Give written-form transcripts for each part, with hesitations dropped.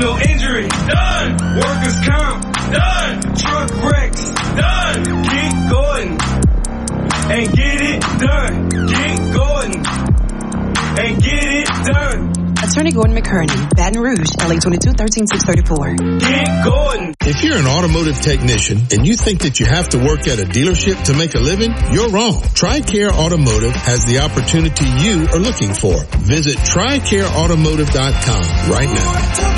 no injury, done. Workers' comp, done. Truck wrecks, done. Get going and get it done. Get going and get it done. Attorney Gordon McKernan, Baton Rouge, LA 22-13634. Get going. If you're an automotive technician and you think that you have to work at a dealership to make a living, you're wrong. TRICARE Automotive has the opportunity you are looking for. Visit TRICAREautomotive.com right now.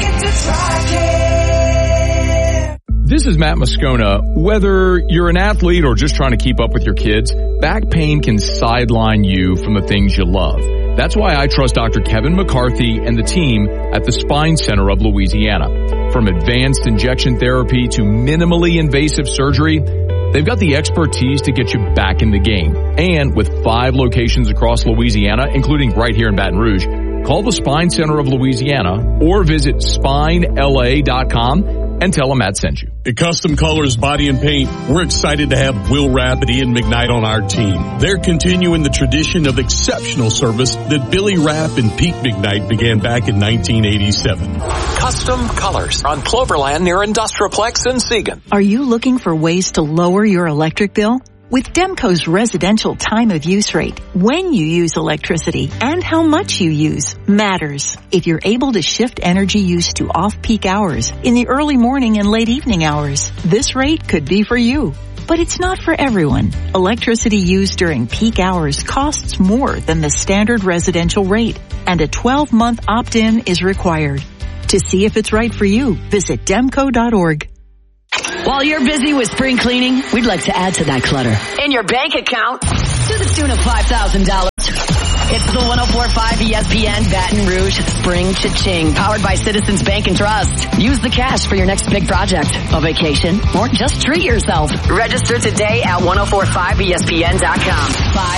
This is Matt Moscona. Whether you're an athlete or just trying to keep up with your kids, back pain can sideline you from the things you love. That's why I trust Dr. Kevin McCarthy and the team at the Spine Center of Louisiana. From advanced injection therapy to minimally invasive surgery, they've got the expertise to get you back in the game. And with 5 locations across Louisiana, including right here in Baton Rouge, call the Spine Center of Louisiana or visit spinela.com and tell them Matt sent you. At Custom Colors Body and Paint, we're excited to have Will Rapp and Ian McKnight on our team. They're continuing the tradition of exceptional service that Billy Rapp and Pete McKnight began back in 1987. Custom Colors on Cloverland near Industrialplex in Siegen. Are you looking for ways to lower your electric bill? With Demco's residential time of use rate, when you use electricity and how much you use matters. If you're able to shift energy use to off-peak hours in the early morning and late evening hours, this rate could be for you. But it's not for everyone. Electricity used during peak hours costs more than the standard residential rate, and a 12-month opt-in is required. To see if it's right for you, visit demco.org. While you're busy with spring cleaning, we'd like to add to that clutter in your bank account to the tune of $5,000. It's the 104.5 ESPN Baton Rouge Spring Cha-Ching, powered by Citizens Bank and Trust. Use the cash for your next big project, a vacation, or just treat yourself. Register today at 1045ESPN.com.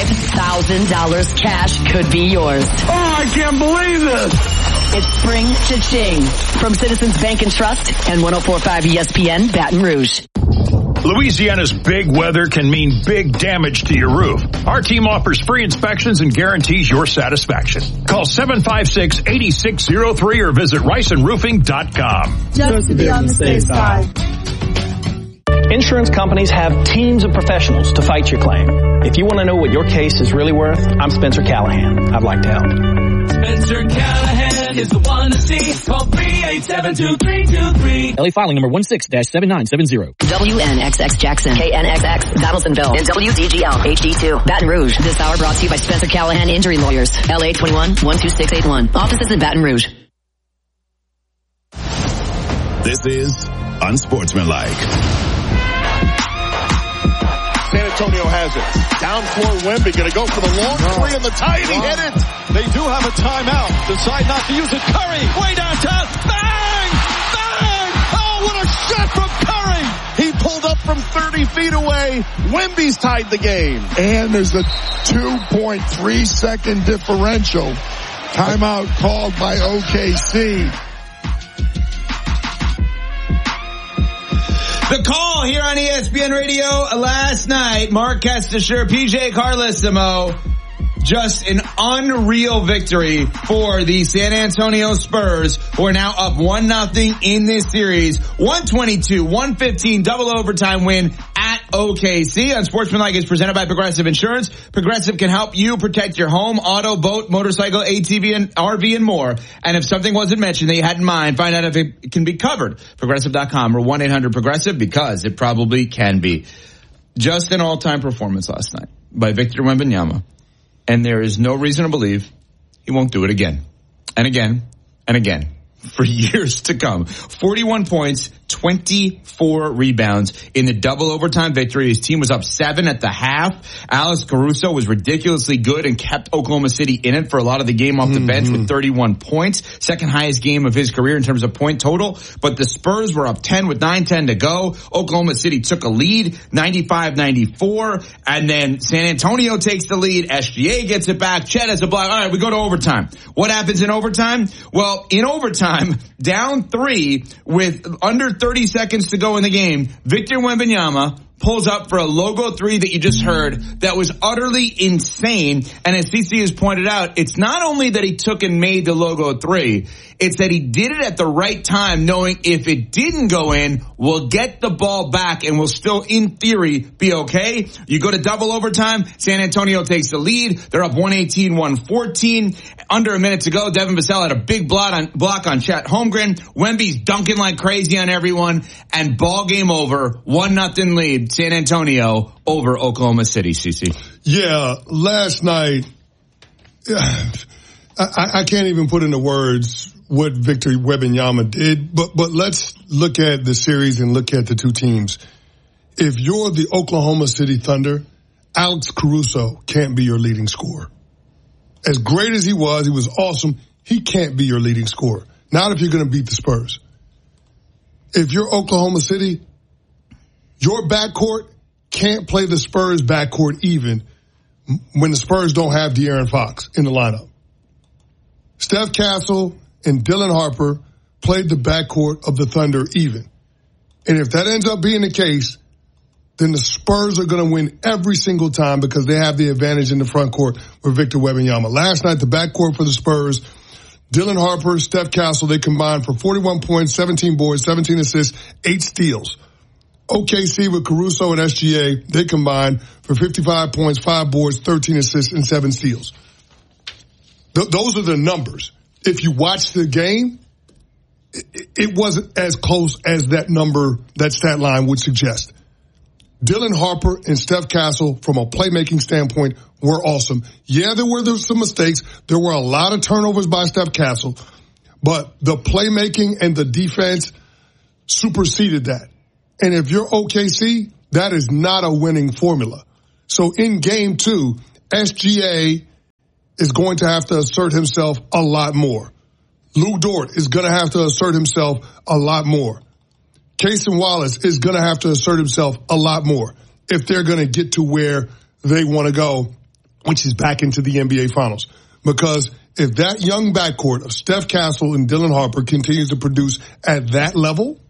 $5,000 cash could be yours. Oh, I can't believe this. It's Spring Cha-Ching from Citizens Bank and Trust and 1045 ESPN Baton Rouge. Louisiana's big weather can mean big damage to your roof. Our team offers free inspections and guarantees your satisfaction. Call 756-8603 or visit riceandroofing.com. Just to be on the safe side. Insurance companies have teams of professionals to fight your claim. If you want to know what your case is really worth, I'm Spencer Callahan. I'd like to help. Spencer Callahan is the one to see. Call 387-2323. LA filing number 16-7970. WNXX Jackson, KNXX Donaldsonville, and WDGL HD2 Baton Rouge. This hour brought to you by Spencer Callahan Injury Lawyers. LA 21-12681. Offices in Baton Rouge. This is Unsportsmanlike. San Antonio has it. Down floor Wemby going to go for the long three and the tie, and he hit it. They do have a timeout. Decide not to use it. Curry, way downtown. Bang! Bang! Oh, what a shot from Curry! He pulled up from 30 feet away. Wemby's tied the game. And there's a 2.3 second differential. Timeout called by OKC. The call here on ESPN Radio last night, Mark Kestisher, PJ Carlesimo, just an unreal victory for the San Antonio Spurs, who are now up 1-0 in this series. 122-115 double overtime win at OKC. Unsportsmanlike is presented by Progressive Insurance. Progressive can help you protect your home, auto, boat, motorcycle, ATV, and RV, and more. And if something wasn't mentioned that you had in mind, find out if it can be covered. Progressive.com or 1-800-PROGRESSIVE, because it probably can be. Just an all-time performance last night by Victor Wembanyama. And there is no reason to believe he won't do it again and again and again for years to come. 41 points, 24 rebounds in the double overtime victory. His team was up 7 at the half. Alex Caruso was ridiculously good and kept Oklahoma City in it for a lot of the game off the bench with 31 points. Second highest game of his career in terms of point total. But the Spurs were up 10 with 9:10 to go. Oklahoma City took a lead, 95-94. And then San Antonio takes the lead. SGA gets it back. Chet has a block. All right, we go to overtime. What happens in overtime? Well, in overtime, down 3 with under 30 seconds to go in the game, Victor Wembanyama pulls up for a logo three that you just heard that was utterly insane. And as CC has pointed out, it's not only that he took and made the logo three, it's that he did it at the right time, knowing if it didn't go in, we'll get the ball back and we'll still, in theory, be okay. You go to double overtime, San Antonio takes the lead. They're up 118-114. Under a minute to go, Devin Vassell had a big block on Chet Holmgren. Wemby's dunking like crazy on everyone, and ball game over. 1-0 lead, San Antonio over Oklahoma City, CC. Yeah, last night, I can't even put into words what Victor Wembanyama did, but let's look at the series and look at the two teams. If you're the Oklahoma City Thunder, Alex Caruso can't be your leading scorer. As great as he was awesome. He can't be your leading scorer. Not if you're going to beat the Spurs. If you're Oklahoma City, your backcourt can't play the Spurs backcourt even when the Spurs don't have De'Aaron Fox in the lineup. Steph Castle and Dylan Harper played the backcourt of the Thunder even. And if that ends up being the case, then the Spurs are going to win every single time because they have the advantage in the front court with Victor Wembanyama. Last night, the backcourt for the Spurs, Dylan Harper, Steph Castle, they combined for 41 points, 17 boards, 17 assists, 8 steals. OKC with Caruso and SGA, they combined for 55 points, 5 boards, 13 assists, and 7 steals. Those are the numbers. If you watch the game, it wasn't as close as that number, that stat line would suggest. Dylan Harper and Steph Castle, from a playmaking standpoint, were awesome. Yeah, there were some mistakes. There were a lot of turnovers by Steph Castle, but the playmaking and the defense superseded that. And if you're OKC, that is not a winning formula. So in game 2, SGA is going to have to assert himself a lot more. Lou Dort is going to have to assert himself a lot more. Cason Wallace is going to have to assert himself a lot more if they're going to get to where they want to go, which is back into the NBA Finals. Because if that young backcourt of Steph Castle and Dylan Harper continues to produce at that level,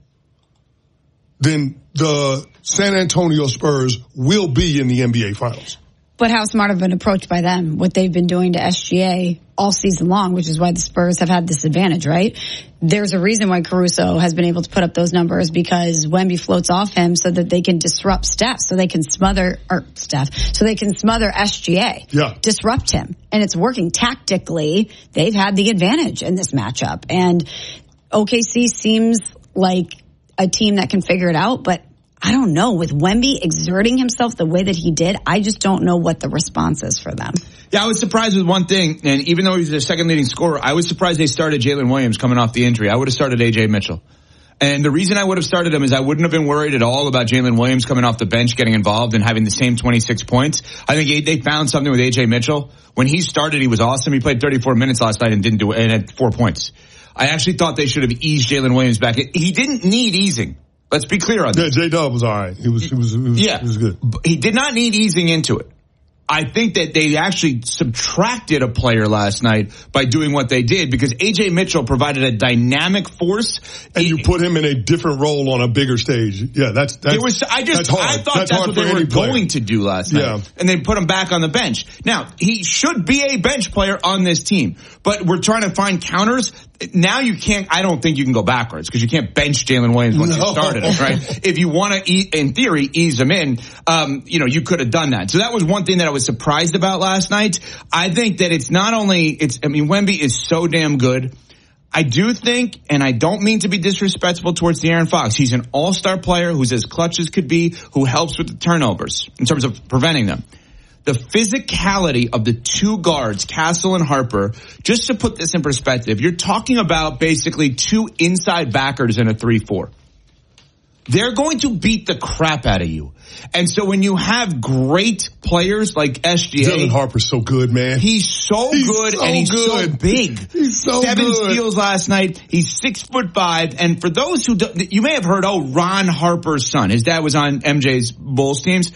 then the San Antonio Spurs will be in the NBA Finals. But how smart of an approach by them, what they've been doing to SGA all season long, which is why the Spurs have had this advantage, right? There's a reason why Caruso has been able to put up those numbers, because Wemby floats off him so that they can disrupt Steph, so they can smother SGA, disrupt him. And it's working tactically. They've had the advantage in this matchup. And OKC seems like a team that can figure it out, but I don't know. With Wemby exerting himself the way that he did, I just don't know what the response is for them. Yeah, I was surprised with one thing, and even though he's their second leading scorer, I was surprised they started Jalen Williams coming off the injury. I would have started A.J. Mitchell. And the reason I would have started him is I wouldn't have been worried at all about Jalen Williams coming off the bench, getting involved, and having the same 26 points. I think they found something with A.J. Mitchell. When he started, he was awesome. He played 34 minutes last night and didn't do it, and had 4 points. I actually thought they should have eased Jalen Williams back. He didn't need easing. Let's be clear on this. Yeah, J-Dub was all right. He was good. He did not need easing into it. I think that they actually subtracted a player last night by doing what they did, because A.J. Mitchell provided a dynamic force. And you put him in a different role on a bigger stage. Yeah, that's hard. I thought that's what they were going to do last night. Yeah. And they put him back on the bench. Now, he should be a bench player on this team, but we're trying to find counters. Now you can't, I don't think you can go backwards, because you can't bench Jalen Williams once you started him, right? If you want to, in theory, ease him in, you could have done that. So that was one thing that I was surprised about last night. I think that it's not only, Wemby is so damn good. I do think, and I don't mean to be disrespectful towards De'Aaron Fox, he's an all-star player who's as clutch as could be, who helps with the turnovers in terms of preventing them. The physicality of the two guards, Castle and Harper, just to put this in perspective, you're talking about basically two inside backers in a 3-4. They're going to beat the crap out of you. And so when you have great players like SGA. Dylan Harper's so good, man. He's so good. So big. He's so 7 good. steals last night. He's 6'5". And for those who don't, you may have heard, Ron Harper's son. His dad was on MJ's Bulls teams.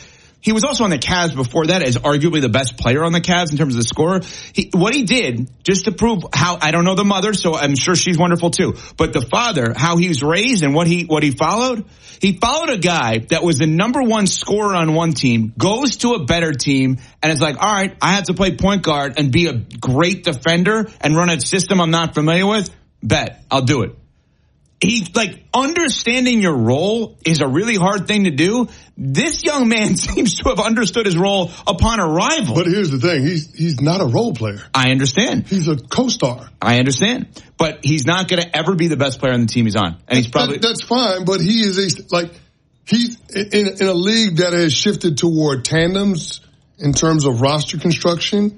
He was also on the Cavs before that as arguably the best player on the Cavs in terms of the scorer. What he did, just to prove how, I don't know the mother, so I'm sure she's wonderful too, but the father, how he was raised and what he followed a guy that was the number one scorer on one team, goes to a better team, and is like, all right, I have to play point guard and be a great defender and run a system I'm not familiar with. Bet, I'll do it. Understanding your role is a really hard thing to do. This young man seems to have understood his role upon arrival. But here's the thing. He's not a role player. I understand. He's a co-star. I understand. But he's not going to ever be the best player on the team he's on. And he's probably... That's fine, but he is he's in a league that has shifted toward tandems in terms of roster construction.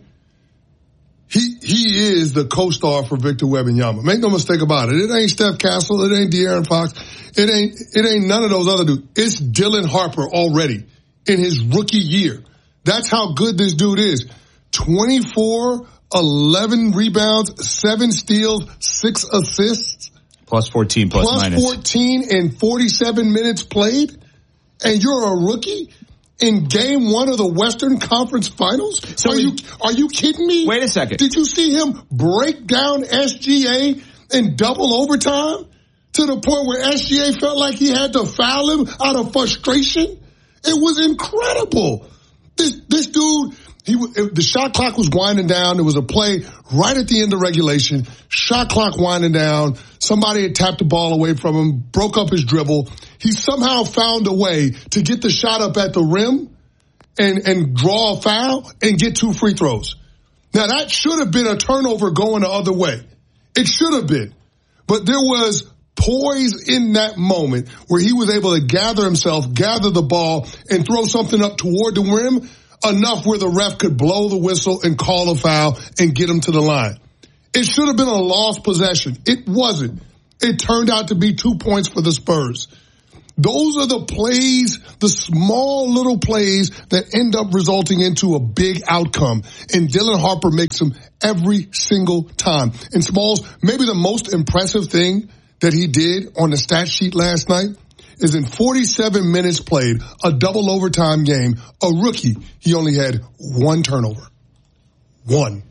He is the co-star for Victor Wembanyama. Make no mistake about it. It ain't Steph Castle. It ain't De'Aaron Fox. It ain't none of those other dudes. It's Dylan Harper already in his rookie year. That's how good this dude is. 24, 11 rebounds, 7 steals, 6 assists. Plus 14, plus minus. Plus 14 in 47 minutes played. And you're a rookie? In game 1 of the Western Conference Finals? So are you kidding me? Wait a second. Did you see him break down SGA in double overtime to the point where SGA felt like he had to foul him out of frustration? It was incredible. This dude, the shot clock was winding down. There was a play right at the end of regulation. Shot clock winding down. Somebody had tapped the ball away from him, broke up his dribble. He somehow found a way to get the shot up at the rim and draw a foul and get 2 free throws. Now that should have been a turnover going the other way. It should have been. But there was poise in that moment where he was able to gather himself, gather the ball, and throw something up toward the rim enough where the ref could blow the whistle and call a foul and get him to the line. It should have been a lost possession. It wasn't. It turned out to be 2 points for the Spurs. Those are the plays, the small little plays that end up resulting into a big outcome. And Dylan Harper makes them every single time. And Smalls, maybe the most impressive thing that he did on the stat sheet last night is in 47 minutes played, a double overtime game, a rookie, he only had 1 turnover. One.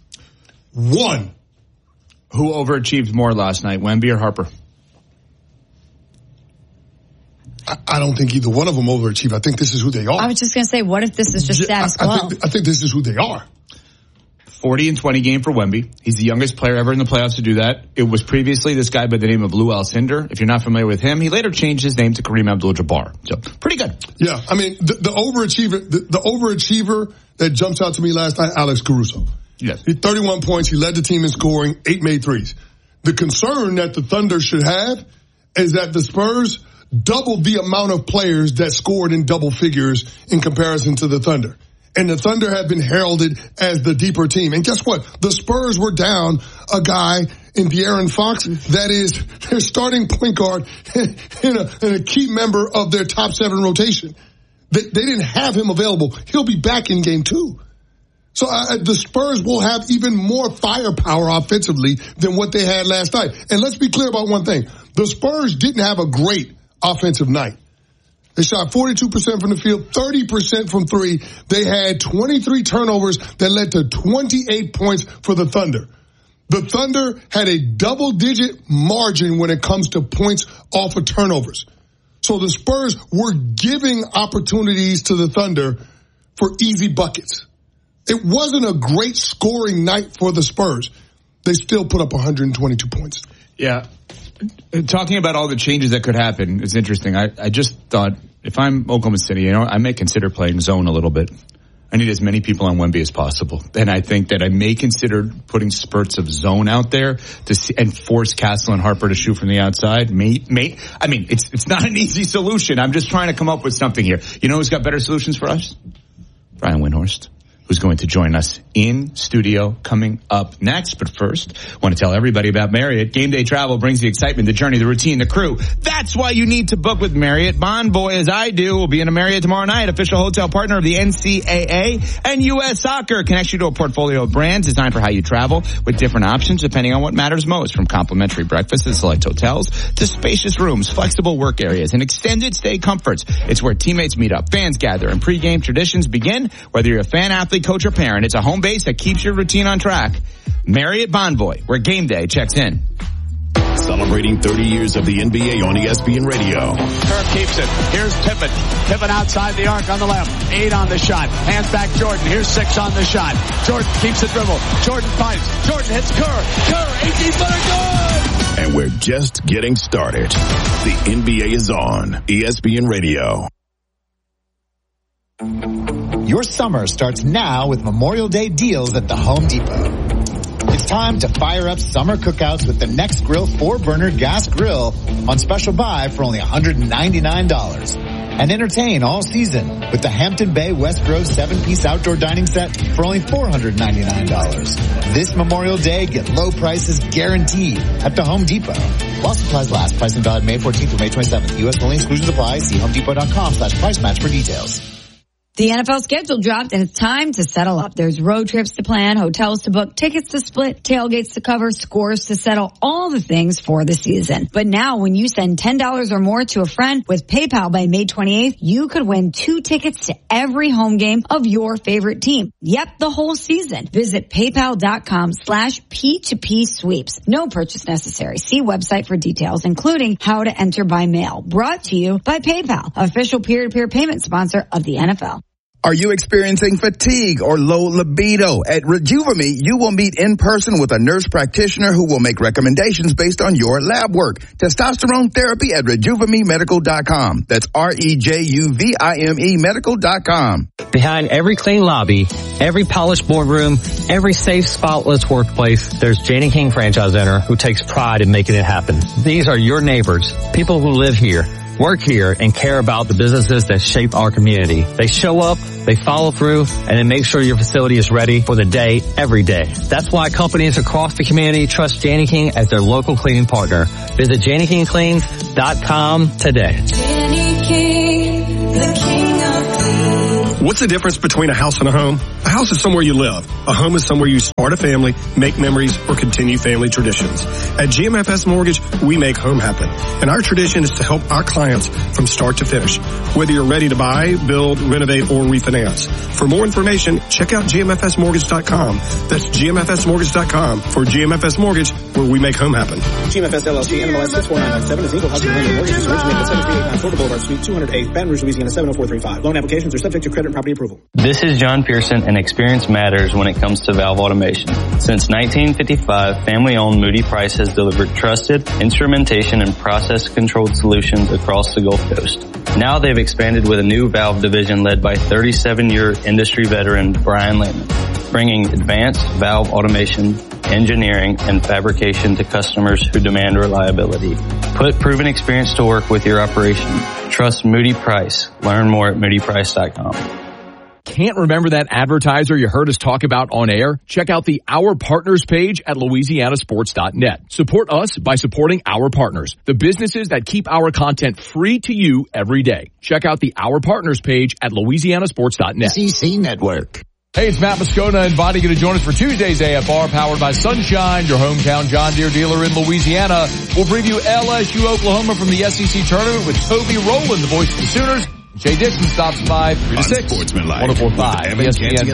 Who overachieved more last night, Wemby or Harper? I don't think either one of them overachieved. I think this is who they are. I was just going to say, what if this is just status quo? I think this is who they are. 40 and 20 game for Wemby. He's the youngest player ever in the playoffs to do that. It was previously this guy by the name of Lou Alcindor. If you're not familiar with him, he later changed his name to Kareem Abdul-Jabbar. So pretty good. Yeah, I mean the overachiever that jumps out to me last night, Alex Caruso. Yes, he had 31 points. He led the team in scoring, 8 made threes. The concern that the Thunder should have is that the Spurs doubled the amount of players that scored in double figures in comparison to the Thunder. And the Thunder have been heralded as the deeper team. And guess what? The Spurs were down a guy in De'Aaron Fox that is their starting point guard and a key member of their top 7 rotation. They didn't have him available. He'll be back in game 2. So the Spurs will have even more firepower offensively than what they had last night. And let's be clear about one thing. The Spurs didn't have a great offensive night. They shot 42% from the field, 30% from 3. They had 23 turnovers that led to 28 points for the Thunder. The Thunder had a double-digit margin when it comes to points off of turnovers. So the Spurs were giving opportunities to the Thunder for easy buckets. It wasn't a great scoring night for the Spurs. They still put up 122 points. Yeah. Talking about all the changes that could happen is interesting. I just thought, if I'm Oklahoma City, I may consider playing zone a little bit. I need as many people on Wemby as possible. And I think that I may consider putting spurts of zone out there to see, and force Castle and Harper to shoot from the outside. I mean, it's not an easy solution. I'm just trying to come up with something here. You know who's got better solutions for us? Brian Windhorst. who's going to join us in studio coming up next. But first, I want to tell everybody about Marriott. Game day travel brings the excitement, the journey, the routine, the crew. That's why you need to book with Marriott. Bonvoy, as I do, will be in a Marriott tomorrow night, official hotel partner of the NCAA and U.S. Soccer. Connects you to a portfolio of brands designed for how you travel with different options depending on what matters most, from complimentary breakfasts at select hotels to spacious rooms, flexible work areas, and extended stay comforts. It's where teammates meet up, fans gather, and pregame traditions begin. Whether you're a fan, athlete, coach, or parent, it's a home base that keeps your routine on track. Marriott Bonvoy, where game day checks in. Celebrating 30 years of the NBA on ESPN Radio. Kerr keeps it. Here's Pippen. Pippen outside the arc on the left. 8 on the shot. Hands back Jordan. Here's 6 on the shot. Jordan keeps the dribble. Jordan fights. Jordan hits Kerr. Kerr, 18-footer, good! And we're just getting started. The NBA is on ESPN Radio. Your summer starts now with Memorial Day deals at the Home Depot. It's time to fire up summer cookouts with the Next Grill 4-burner gas grill on special buy for only $199. And entertain all season with the Hampton Bay West Grove 7-piece outdoor dining set for only $499. This Memorial Day, get low prices guaranteed at the Home Depot. While supplies last, pricing valid May 14th through May 27th. U.S. only, exclusions apply. See homedepot.com/price match for details. The NFL schedule dropped and it's time to settle up. There's road trips to plan, hotels to book, tickets to split, tailgates to cover, scores to settle, all the things for the season. But now when you send $10 or more to a friend with PayPal by May 28th, you could win 2 tickets to every home game of your favorite team. Yep, the whole season. Visit PayPal.com/P2P sweeps. No purchase necessary. See website for details, including how to enter by mail. Brought to you by PayPal, official peer-to-peer payment sponsor of the NFL. Are you experiencing fatigue or low libido? At Rejuvame, you will meet in person with a nurse practitioner who will make recommendations based on your lab work. Testosterone therapy at RejuvameMedical.com. That's REJUVIME Medical.com. Behind every clean lobby, every polished boardroom, every safe, spotless workplace, there's Janie King Franchise Center, who takes pride in making it happen. These are your neighbors, people who live here, work here, and care about the businesses that shape our community. They show up, they follow through, and they make sure your facility is ready for the day, every day. That's why companies across the community trust Janie King as their local cleaning partner. Visit JannieKingCleans.com today. Janie King, the king of clean. What's the difference between a house and a home? A house is somewhere you live. A home is somewhere you start a family, make memories, or continue family traditions. At GMFS Mortgage, we make home happen. And our tradition is to help our clients from start to finish, whether you're ready to buy, build, renovate, or refinance. For more information, check out GMFSmortgage.com. That's GMFSmortgage.com for GMFS Mortgage, where we make home happen. GMFS LLC, NMLS 64997 is equal housing lender. Mortgage is originated at 7389 Porter Boulevard, Suite 208, Baton Rouge, Louisiana 70435. Loan applications are subject to credit and property approval. This is John Pearson, and experience matters when it comes to valve automation. Since 1955, family-owned Moody Price has delivered trusted instrumentation and process-controlled solutions across the Gulf Coast. Now they've expanded with a new valve division led by 37-year industry veteran Brian Lehman, bringing advanced valve automation, engineering, and fabrication to customers who demand reliability. Put proven experience to work with your operation. Trust Moody Price. Learn more at moodyprice.com. Can't remember that advertiser you heard us talk about on air? Check out the Our Partners page at louisianasports.net. Support us by supporting our partners, the businesses that keep our content free to you every day. Check out the Our Partners page at louisianasports.net. CC Network. Hey, it's Matt Moscona inviting you to join us for Tuesday's AFR, powered by Sunshine, your hometown John Deere dealer in Louisiana. We'll preview LSU Oklahoma from the SEC tournament with Toby Rowland, the voice of the Sooners. Jay Dixon stops by 3 to 6. 104.5 ESPN.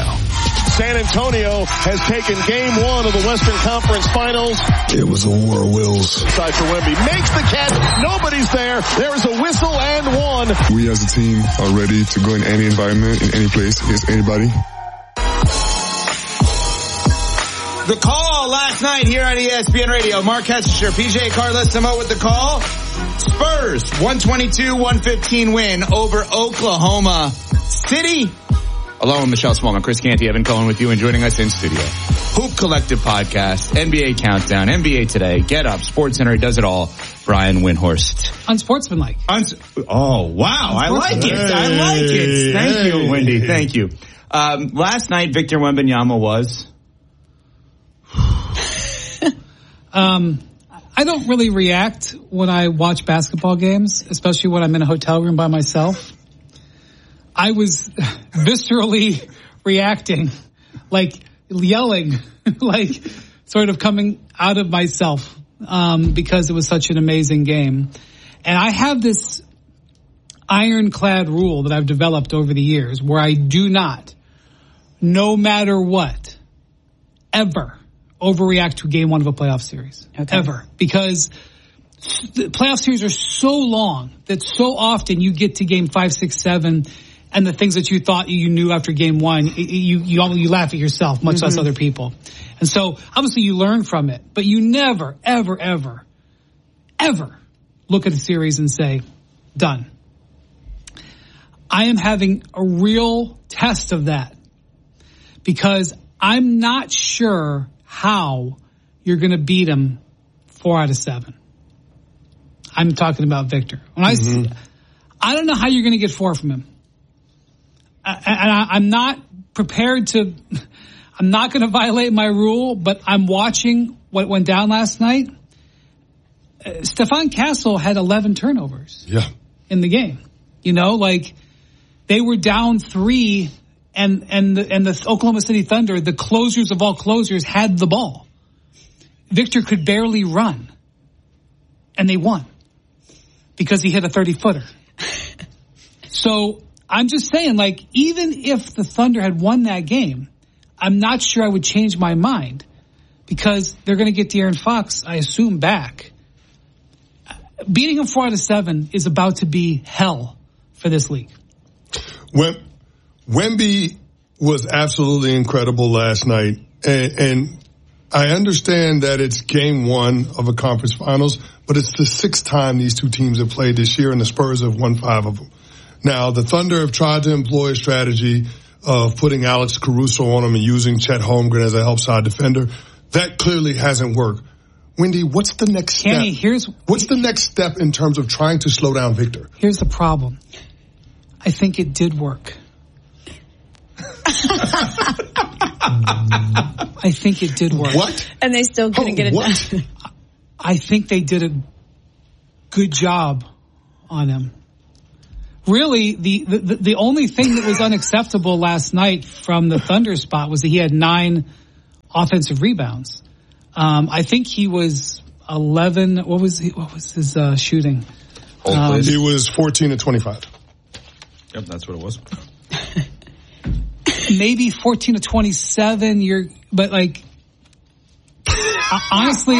San Antonio has taken game 1 of the Western Conference Finals. It was a war of wills. Side for Wemby. Makes the catch. Nobody's there. There is a whistle and 1. We as a team are ready to go in any environment, in any place, against anybody. The call last night here on ESPN Radio. Mark Hestisher, PJ Carlesimo with the call. Spurs, 122-115 win over Oklahoma City. Along with Michelle Smallman, Chris Canty, Evan Cohen with you and joining us in studio. Hoop Collective Podcast, NBA Countdown, NBA Today, Get Up, SportsCenter, does it all. Brian Windhorst. Unsportsmanlike. Oh, wow. I like it. I like it. Thank you, Wendy. Thank you. Last night, Victor Wembanyama was. I don't really react when I watch basketball games, especially when I'm in a hotel room by myself. I was viscerally reacting, like yelling, like sort of coming out of myself, because it was such an amazing game. And I have this ironclad rule that I've developed over the years where I do not, no matter what, ever overreact to game one of a playoff series. Okay. Ever. Because the playoff series are so long that so often you get to game 5, 6, 7, and the things that you thought you knew after game one, you laugh at yourself, much less other people. And so obviously you learn from it, but you never, ever, ever, ever look at a series and say, done. I am having a real test of that because I'm not sure how you're going to beat him 4 out of 7. I'm talking about Victor. When I don't know how you're going to get 4 from him. I'm not prepared to, I'm not going to violate my rule, but I'm watching what went down last night. Stephon Castle had 11 turnovers in the game. You know, like they were down 3 and the Oklahoma City Thunder, the closers of all closers, had the ball. Victor could barely run. And they won because he hit a 30-footer. So I'm just saying, like, even if the Thunder had won that game, I'm not sure I would change my mind because they're going to get De'Aaron Fox, I assume, back. Beating him 4 out of 7 is about to be hell for this league. Wemby was absolutely incredible last night, and I understand that it's game 1 of a conference finals, but it's the 6th time these two teams have played this year, and the Spurs have won 5 of them. Now, the Thunder have tried to employ a strategy of putting Alex Caruso on them and using Chet Holmgren as a help side defender. That clearly hasn't worked. Wendy, what's the next step? What's the next step in terms of trying to slow down Victor? Here's the problem. I think it did work. I think it did work. What? And they still couldn't get it done. I think they did a good job on him. Really, the only thing that was unacceptable last night from the Thunder spot was that he had 9 offensive rebounds. I think he was 11. What was his shooting? He was 14 to 25. Yep, that's what it was. Maybe 14 to 27. But like, honestly,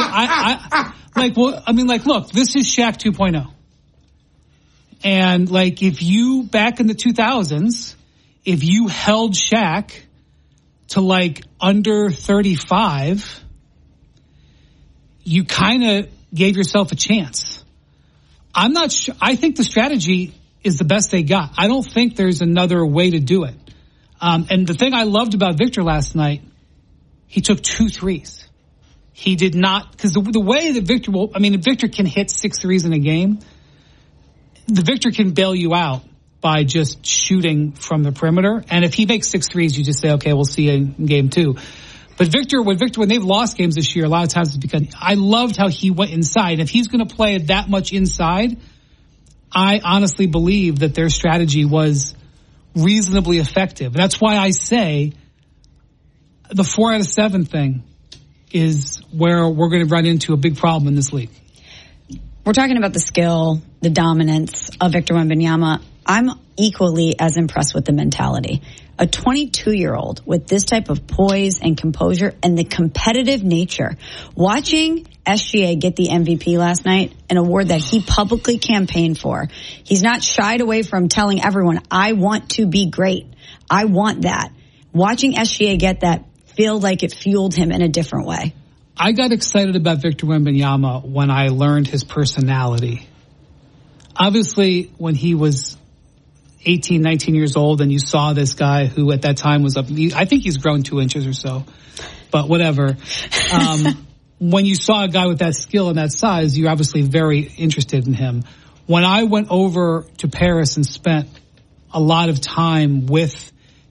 look, this is Shaq 2.0. And like, if you, back in the 2000s, if you held Shaq to like under 35, you kind of gave yourself a chance. I'm not sure. I think the strategy is the best they got. I don't think there's another way to do it. And the thing I loved about Victor last night, he took 2 threes. He did not, because the way that Victor can hit 6 threes in a game, the Victor can bail you out by just shooting from the perimeter. And if he makes 6 threes, you just say, okay, we'll see you in game 2. But when they've lost games this year, a lot of times it's because I loved how he went inside. And if he's going to play that much inside, I honestly believe that their strategy was reasonably effective. And that's why I say the 4 out of 7 thing is where we're going to run into a big problem in this league. We're talking about the skill, the dominance of Victor Wembanyama. I'm equally as impressed with the mentality. A 22-year-old with this type of poise and composure and the competitive nature. Watching SGA get the MVP last night, an award that he publicly campaigned for. He's not shied away from telling everyone, I want to be great. I want that. Watching SGA get that feel like it fueled him in a different way. I got excited about Victor Wembanyama when I learned his personality. Obviously, when he was 18, 19 years old and you saw this guy who at that time was I think he's grown 2 inches or so, but whatever. When you saw a guy with that skill and that size, you're obviously very interested in him. When I went over to Paris and spent a lot of time with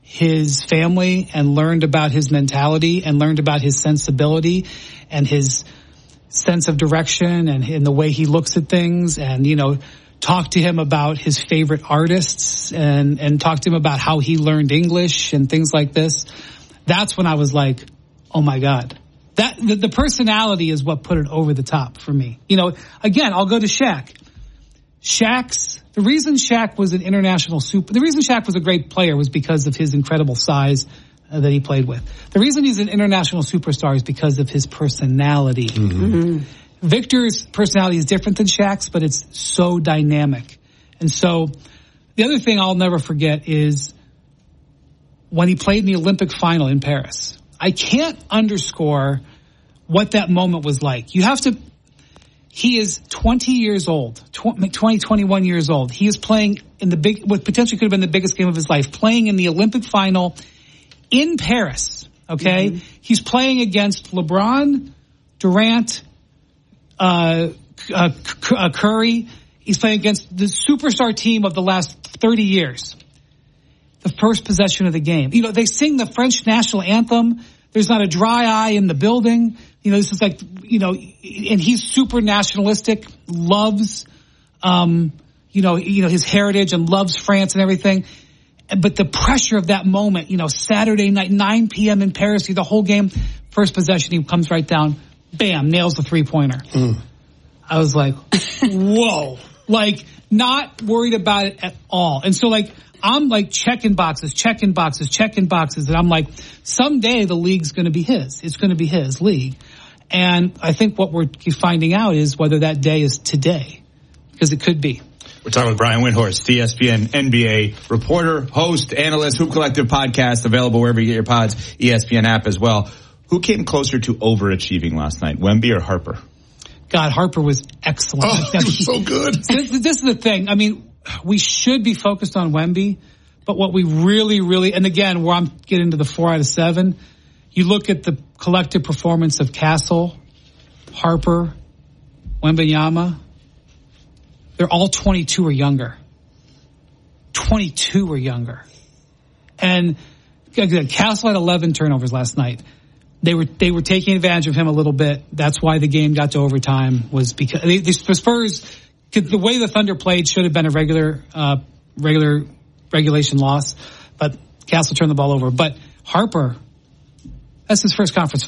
his family and learned about his mentality and learned about his sensibility and his sense of direction and in the way he looks at things, and, you know, talked to him about his favorite artists and talked to him about how he learned English and things like this. That's when I was like, oh my God. That the personality is what put it over the top for me. You know, again, I'll go to Shaq. The reason Shaq was an international the reason Shaq was a great player was because of his incredible size that he played with. The reason he's an international superstar is because of his personality. Victor's personality is different than Shaq's, but it's so dynamic. And so the other thing I'll never forget is when he played in the Olympic final in Paris. I can't underscore what that moment was like. He is 20 years old, 21 years old. He is playing in what potentially could have been the biggest game of his life, playing in the Olympic final in Paris. Okay. He's playing against LeBron, Durant, Curry. He's playing against the superstar team of the last 30 years. The first possession of the game. You know, they sing the French national anthem. There's not a dry eye in the building. You know, this is like, you know, and he's super nationalistic, loves, his heritage and loves France and everything. But the pressure of that moment, you know, Saturday night, 9 p.m. in Paris, the whole game, first possession, he comes right down, bam, nails the 3-pointer. I was like, whoa, like not worried about it at all. And so like, I'm like checking boxes. And I'm like, someday the league's going to be his. It's going to be his league. And I think what we're finding out is whether that day is today, because it could be. We're talking with Brian Windhorst, ESPN NBA reporter, host, analyst, Hoop Collective podcast, available wherever you get your pods, ESPN app as well. Who came closer to overachieving last night, Wemby or Harper? God, Harper was excellent. Oh, he was so good. This is the thing. I mean, we should be focused on Wemby, but what we really, and again, where I'm getting to the 4 out of 7, you look at the collective performance of Castle, Harper, Wembanyama. They're all 22 or younger. 22 or younger. And again, Castle had 11 turnovers last night. They were taking advantage of him a little bit. That's why the game got to overtime, was because the Spurs, the way the Thunder played should have been a regulation loss, but Castle turned the ball over. But Harper, that's his first conference